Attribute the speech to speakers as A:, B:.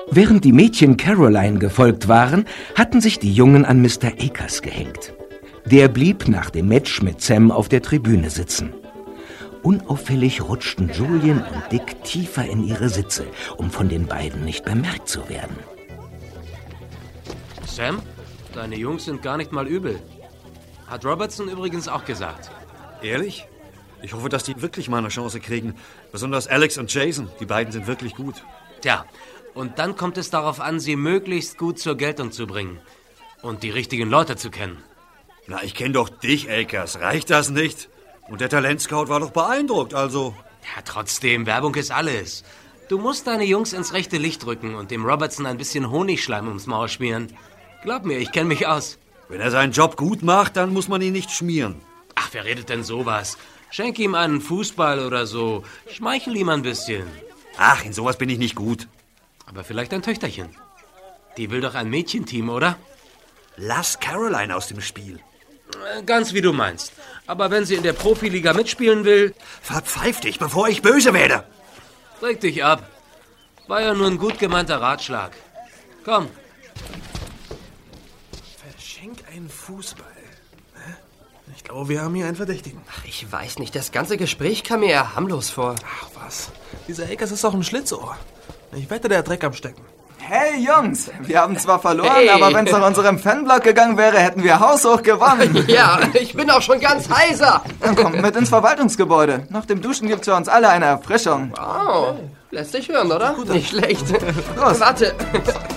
A: Während die Mädchen Caroline gefolgt waren, hatten sich die Jungen an Mr. Akers gehängt. Der blieb nach dem Match mit Sam auf der Tribüne sitzen. Unauffällig rutschten Julian und Dick tiefer in ihre Sitze, um von den beiden nicht bemerkt zu werden.
B: Sam, deine Jungs sind gar nicht mal übel. Hat Robertson übrigens auch gesagt.
C: Ehrlich? Ich hoffe, dass die wirklich mal eine Chance kriegen. Besonders Alex und Jason, die beiden sind wirklich gut.
B: Tja, und dann kommt es darauf an, sie möglichst gut zur Geltung zu bringen. Und die richtigen Leute zu kennen.
C: Na, ich kenne doch dich, Akers. Reicht das nicht? Und der Talentscout war doch beeindruckt, also...
B: Ja, trotzdem, Werbung ist alles. Du musst deine Jungs ins rechte Licht rücken und dem Robertson ein bisschen Honigschleim ums Maul schmieren. Glaub mir, ich kenne mich aus.
C: Wenn er seinen Job gut macht, dann muss man ihn nicht schmieren.
B: Ach, wer redet denn sowas? Schenk ihm einen Fußball oder so. Schmeichel ihm ein bisschen.
C: Ach, in sowas bin ich nicht gut.
B: Aber vielleicht ein Töchterchen. Die will doch ein Mädchenteam, oder?
C: Lass Caroline aus dem Spiel.
B: Ganz wie du meinst. Aber wenn sie in der Profiliga mitspielen will...
C: Verpfeif dich, bevor ich böse werde.
B: Reg dich ab. War ja nur ein gut gemeinter Ratschlag. Komm.
D: Verschenk einen Fußball. Ich glaube, wir haben hier einen Verdächtigen.
E: Ach, ich weiß nicht, das ganze Gespräch kam mir eher harmlos vor.
D: Ach was, dieser Akers ist doch ein Schlitzohr. Ich wette, der hat Dreck am Stecken.
F: Hey Jungs, wir haben zwar verloren, aber wenn es nach unserem Fanblock gegangen wäre, hätten wir haushoch gewonnen.
E: Ja, ich bin auch schon ganz heiser.
F: Dann kommt mit ins Verwaltungsgebäude. Nach dem Duschen gibt's für uns alle eine Erfrischung.
E: Wow, lässt sich hören, oder? Nicht schlecht.
F: Los.
E: Warte.